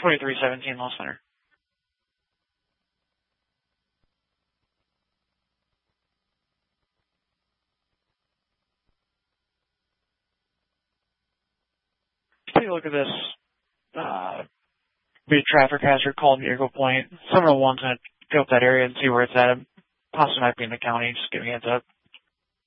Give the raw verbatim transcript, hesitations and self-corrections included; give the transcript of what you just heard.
twenty-three seventeen Lost Center. Take a look at this. Uh, be a traffic hazard called vehicle point. Some of the ones that go up that area and see where it's at. Possibly might be in the county. Just give me a heads up.